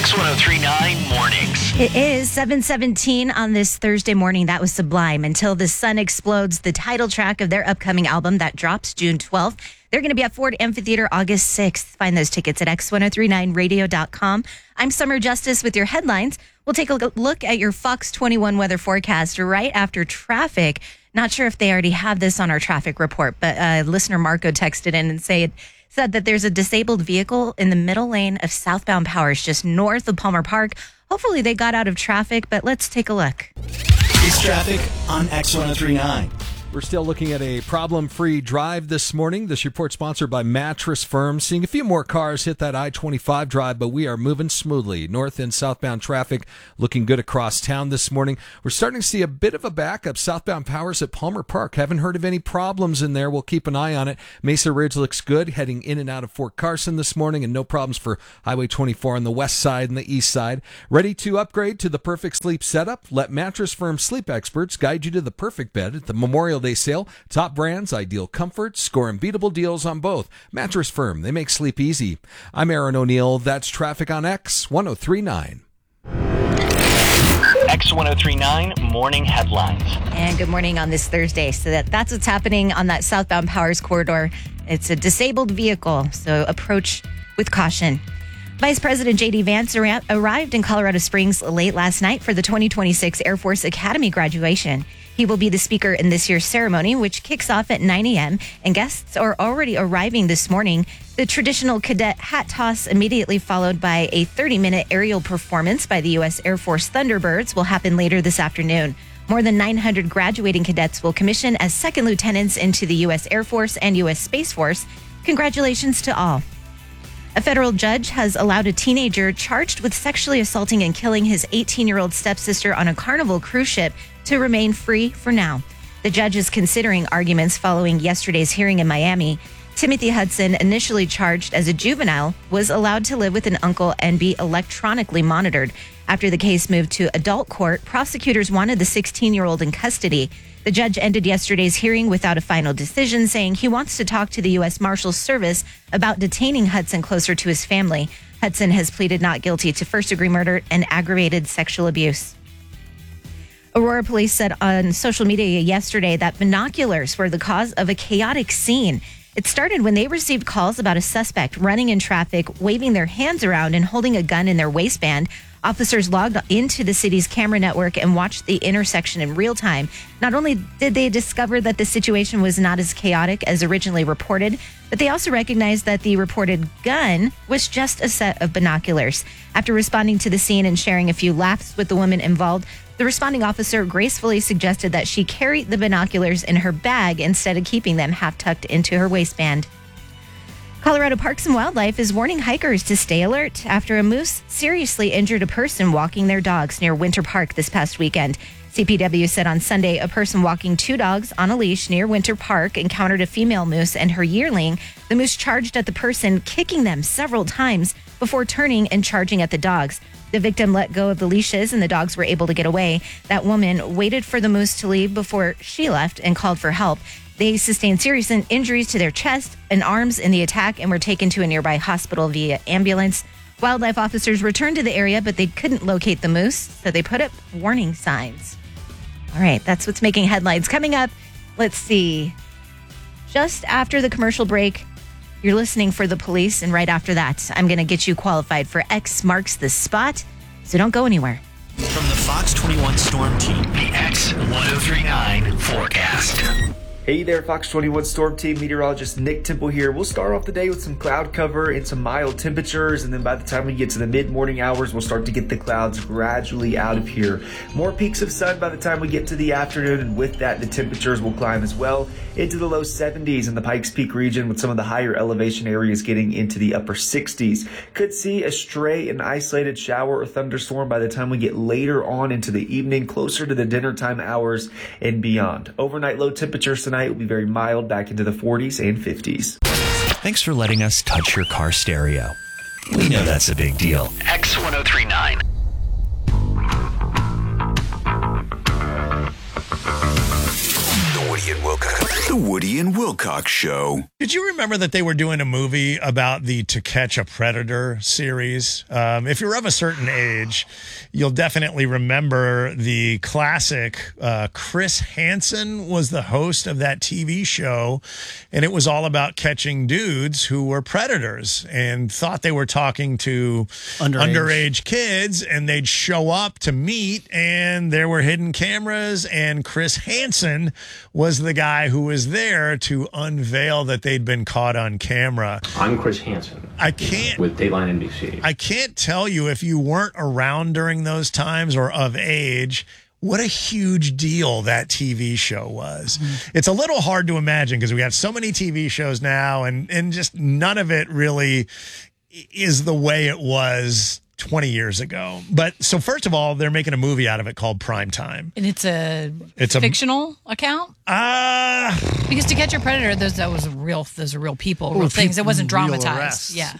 X1039 Mornings. It is 7:17 on this Thursday morning. That was Sublime. Until the Sun Explodes, the title track of their upcoming album that drops June 12th. They're going to be at Ford Amphitheater August 6th. Find those tickets at x1039radio.com. I'm Summer Justice with your headlines. We'll take a look at your Fox 21 weather forecast right after traffic. Not sure if they already have this on our traffic report, but listener Marco texted in and said that there's a disabled vehicle in the middle lane of southbound Powers just north of Palmer Park. Hopefully they got out of traffic, but let's take a look. It's traffic on X1039. We're still looking at a problem-free drive this morning. This report sponsored by Mattress Firm. Seeing a few more cars hit that I-25 drive, but we are moving smoothly. North and southbound traffic looking good across town this morning. We're starting to see a bit of a backup. Southbound Powers at Palmer Park. Haven't heard of any problems in there. We'll keep an eye on it. Mesa Ridge looks good, heading in and out of Fort Carson this morning, and no problems for Highway 24 on the west side and the east side. Ready to upgrade to the perfect sleep setup? Let Mattress Firm sleep experts guide you to the perfect bed at the Memorial Day sale. Top brands, ideal comfort, score unbeatable deals on both. Mattress Firm, they make sleep easy. I'm Aaron O'Neill. That's traffic on X1039. X1039 Morning Headlines. And good morning on this Thursday. So that's what's happening on that southbound Powers corridor. It's a disabled vehicle, so approach with caution. Vice President J.D. Vance arrived in Colorado Springs late last night for the 2026 Air Force Academy graduation. He will be the speaker in this year's ceremony, which kicks off at 9 a.m., and guests are already arriving this morning. The traditional cadet hat toss, immediately followed by a 30-minute aerial performance by the U.S. Air Force Thunderbirds, will happen later this afternoon. More than 900 graduating cadets will commission as second lieutenants into the U.S. Air Force and U.S. Space Force. Congratulations to all. A federal judge has allowed a teenager charged with sexually assaulting and killing his 18-year-old stepsister on a Carnival cruise ship to remain free for now. The judge is considering arguments following yesterday's hearing in Miami. Timothy Hudson, initially charged as a juvenile, was allowed to live with an uncle and be electronically monitored. After the case moved to adult court, prosecutors wanted the 16-year-old in custody. The judge ended yesterday's hearing without a final decision, saying he wants to talk to the U.S. Marshals Service about detaining Hudson closer to his family. Hudson has pleaded not guilty to first-degree murder and aggravated sexual abuse. Aurora police said on social media yesterday that binoculars were the cause of a chaotic scene. It started when they received calls about a suspect running in traffic, waving their hands around and holding a gun in their waistband. Officers logged into the city's camera network and watched the intersection in real time. Not only did they discover that the situation was not as chaotic as originally reported, but they also recognized that the reported gun was just a set of binoculars. After responding to the scene and sharing a few laughs with the woman involved, the responding officer gracefully suggested that she carry the binoculars in her bag instead of keeping them half tucked into her waistband. Colorado Parks and Wildlife is warning hikers to stay alert after a moose seriously injured a person walking their dogs near Winter Park this past weekend. CPW said on Sunday a person walking two dogs on a leash near Winter Park encountered a female moose and her yearling. The moose charged at the person, kicking them several times before turning and charging at the dogs. The victim let go of the leashes and the dogs were able to get away. That woman waited for the moose to leave before she left and called for help. They sustained serious injuries to their chest and arms in the attack and were taken to a nearby hospital via ambulance. Wildlife officers returned to the area, but they couldn't locate the moose, so they put up warning signs. All right, that's what's making headlines. Coming up, let's see. Just after the commercial break, you're listening for The Police, and right after that, I'm going to get you qualified for X Marks the Spot, so don't go anywhere. From the Fox 21 Storm Team, The X1039 Forecast. Hey there, Fox 21 Storm Team meteorologist Nick Temple here. We'll start off the day with some cloud cover and some mild temperatures, and then by the time we get to the mid-morning hours, we'll start to get the clouds gradually out of here. More peaks of sun by the time we get to the afternoon, and with that, the temperatures will climb as well into the low 70s in the Pikes Peak region, with some of the higher elevation areas getting into the upper 60s. Could see a stray and isolated shower or thunderstorm by the time we get later on into the evening, closer to the dinner time hours and beyond. Overnight low temperatures tonight will be very mild, back into the 40s and 50s. thanks for letting us touch your car stereo. We know that's a big deal. X1039. Know what Woody and Wilcox. The Woody and Wilcox Show. Did you remember that they were doing a movie about the To Catch a Predator series? If you're of a certain age, you'll definitely remember the classic. Chris Hansen was the host of that TV show, and it was all about catching dudes who were predators and thought they were talking to underage kids, and they'd show up to meet, and there were hidden cameras, and Chris Hansen was the guy who was there to unveil that they'd been caught on camera. I'm Chris Hansen. With Dateline NBC. I can't tell you, if you weren't around during those times or of age, what a huge deal that TV show was. It's a little hard to imagine because we have so many TV shows now, and just none of it really is the way it was 20 years ago. But so first of all, they're making a movie out of it called Primetime. And it's a fictional account? Because To Catch a Predator, those are real people, real things. It wasn't dramatized. Yeah.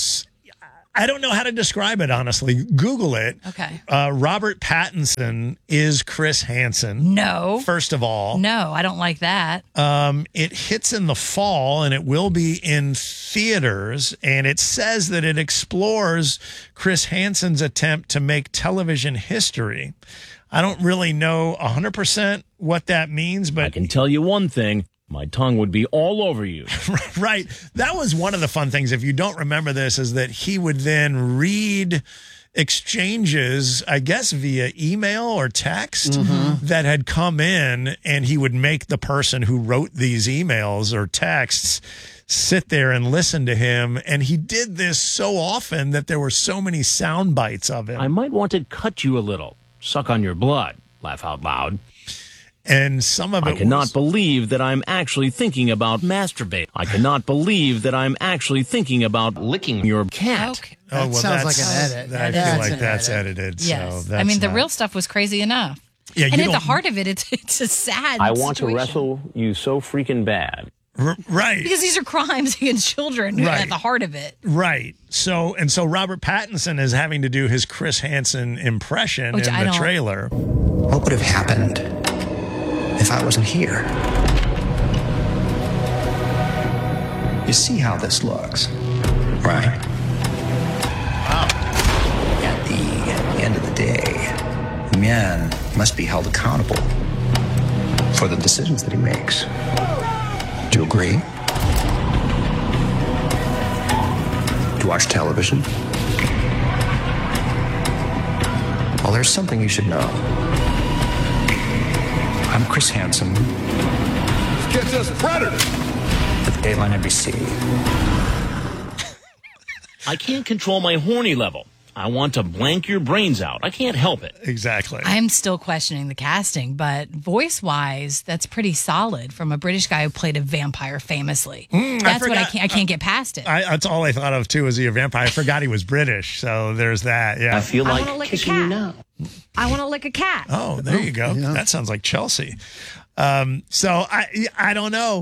I don't know how to describe it, honestly. Google it. Okay. Robert Pattinson is Chris Hansen. No. First of all. No, I don't like that. It hits in the fall, and it will be in theaters, and it says that it explores Chris Hansen's attempt to make television history. I don't really know 100% what that means, but I can tell you one thing. My tongue would be all over you. Right. That was one of the fun things, if you don't remember this, is that he would then read exchanges, I guess via email or text, that had come in, and he would make the person who wrote these emails or texts sit there and listen to him. And he did this so often that there were so many sound bites of it. I might want to cut you a little, suck on your blood, laugh out loud. And some of it I cannot believe that I'm actually thinking about masturbate. I cannot believe that I'm actually thinking about licking your cat. Okay. That sounds like an edit. I feel like that's edited. Yes. So I mean, the real stuff was crazy enough. Yeah, and at the heart of it, it's a sad I want situation. to wrestle you so freaking bad. Right. Because these are crimes against children at the heart of it. Right. So Robert Pattinson is having to do his Chris Hansen impression in the trailer. What would have happened if I wasn't here? You see how this looks, right? Wow. At the end of the day, the man must be held accountable for the decisions that he makes. Do you agree? To watch television? Well, there's something you should know. I'm Chris Hansen. Gets us Predator. With Dateline NBC. I can't control my horny level. I want to blank your brains out. I can't help it. Exactly. I'm still questioning the casting, but voice-wise, that's pretty solid from a British guy who played a vampire famously. That's what I can't get past it. That's all I thought of, too, is he a vampire? I forgot he was British, so there's that. Yeah. I feel like kissing you now. I want to lick a cat. Oh, there you go. Yeah. That sounds like Chelsea. So I don't know.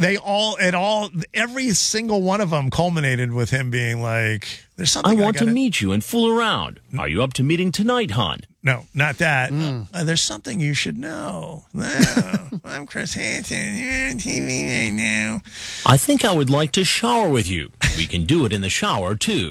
Every single one of them culminated with him being like, there's something I want to meet you and fool around. Are you up to meeting tonight, hon? No, not that. There's something you should know. I'm Chris Hansen. You're on TV right now. I think I would like to shower with you. We can do it in the shower, too.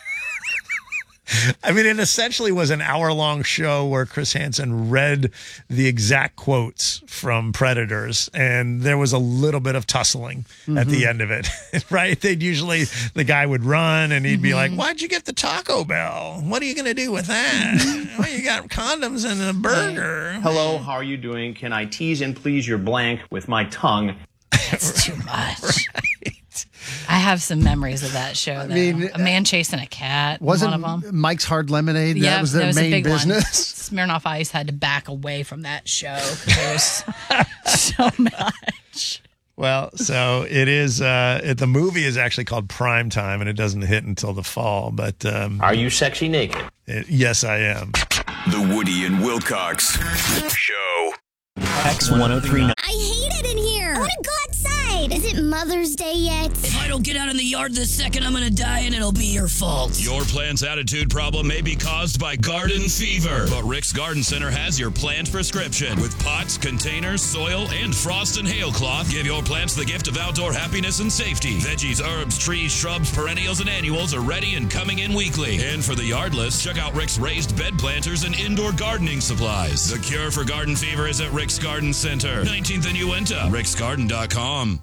I mean, it essentially was an hour-long show where Chris Hansen read the exact quotes from Predators, and there was a little bit of tussling at the end of it, right? The guy would run, and he'd be like, why'd you get the Taco Bell? What are you going to do with that? Well, you got condoms and a burger. Hello, how are you doing? Can I tease and please your blank with my tongue? That's too much. Right. I have some memories of that show. Though. I mean, a man chasing a cat. Wasn't one of them. Mike's Hard Lemonade? Yeah, that was their main business. Smirnoff Ice had to back away from that show because there was so much. Well, so it is. The movie is actually called Primetime, and it doesn't hit until the fall. But are you sexy naked? Yes, I am. The Woody and Wilcox Show. X1039. I hate it in here. I want to go outside. Is it Mother's Day yet? If I don't get out in the yard this second, I'm going to die and it'll be your fault. Your plant's attitude problem may be caused by garden fever, but Rick's Garden Center has your plant prescription. With pots, containers, soil, and frost and hail cloth, give your plants the gift of outdoor happiness and safety. Veggies, herbs, trees, shrubs, perennials, and annuals are ready and coming in weekly. And for the yardless, check out Rick's raised bed planters and indoor gardening supplies. The cure for garden fever is at Rick's Garden Center, 19th and Uinta, ricksgarden.com.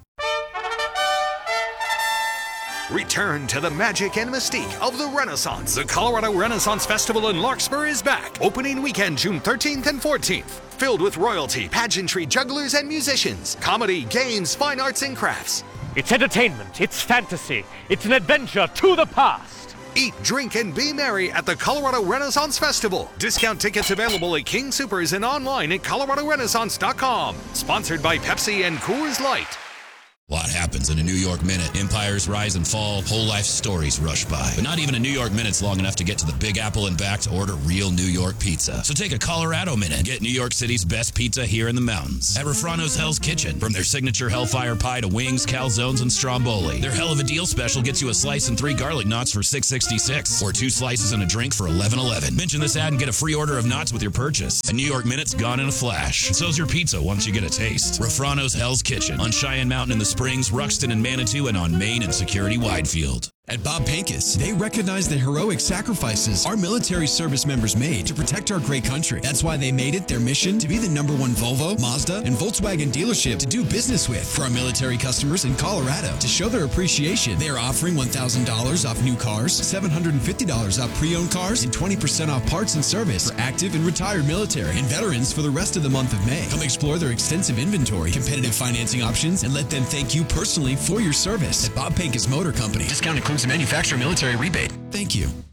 Return to the magic and mystique of the Renaissance. The Colorado Renaissance Festival in Larkspur is back. Opening weekend, June 13th and 14th. Filled with royalty, pageantry, jugglers, and musicians. Comedy, games, fine arts, and crafts. It's entertainment. It's fantasy. It's an adventure to the past. Eat, drink, and be merry at the Colorado Renaissance Festival. Discount tickets available at King Soopers and online at coloradorenaissance.com. Sponsored by Pepsi and Coors Light. A lot happens in a New York minute. Empires rise and fall, whole life stories rush by. But not even a New York minute's long enough to get to the Big Apple and back to order real New York pizza. So take a Colorado minute. Get New York City's best pizza here in the mountains. At Refrano's Hell's Kitchen. From their signature Hellfire Pie to wings, calzones, and stromboli. Their Hell of a Deal special gets you a slice and 3 garlic knots for $6.66. Or 2 slices and a drink for $11.11. Mention this ad and get a free order of knots with your purchase. A New York minute's gone in a flash. So's your pizza once you get a taste. Refrano's Hell's Kitchen. On Cheyenne Mountain in the Springs, Ruxton and Manitou, and on Main and Security Widefield. At Bob Pincus, they recognize the heroic sacrifices our military service members made to protect our great country. That's why they made it their mission to be the #1 Volvo, Mazda, and Volkswagen dealership to do business with. For our military customers in Colorado, to show their appreciation, they are offering $1,000 off new cars, $750 off pre-owned cars, and 20% off parts and service for active and retired military and veterans for the rest of the month of May. Come explore their extensive inventory, competitive financing options, and let them thank you personally for your service. At Bob Pincus Motor Company, discount includes a manufacturer military rebate. Thank you.